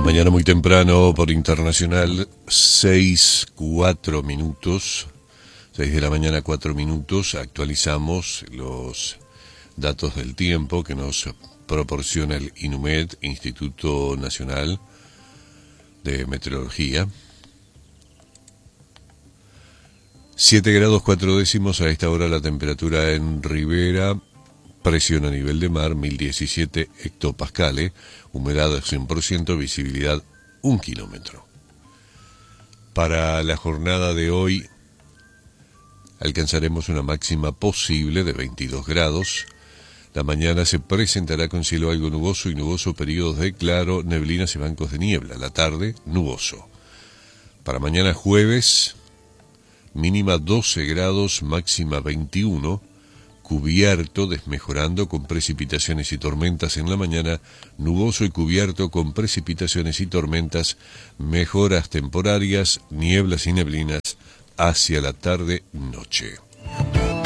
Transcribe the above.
Mañana muy temprano por Internacional, 6:04, 6 de la mañana 4 minutos, actualizamos los datos del tiempo que nos proporciona el INUMED, Instituto Nacional de Meteorología. 7 grados 4 décimos a esta hora la temperatura en Rivera, presión a nivel de mar 1017 hectopascales, humedad 100%, visibilidad 1 kilómetro. Para la jornada de hoy alcanzaremos una máxima posible de 22 grados. La mañana se presentará con cielo algo nuboso y nuboso, periodos de claro, neblinas y bancos de niebla. La tarde, nuboso. Para mañana jueves, mínima 12 grados, máxima 21, cubierto, desmejorando con precipitaciones y tormentas en la mañana, nuboso y cubierto con precipitaciones y tormentas, mejoras temporarias, nieblas y neblinas hacia la tarde-noche.